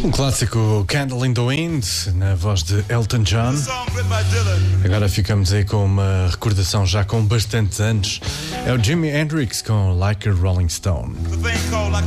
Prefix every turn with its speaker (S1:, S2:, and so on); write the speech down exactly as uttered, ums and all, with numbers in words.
S1: Um clássico, Candle in the Wind, na voz de Elton John. Agora ficamos aí com uma recordação já com bastantes anos. É o Jimi Hendrix com Like a Rolling Stone.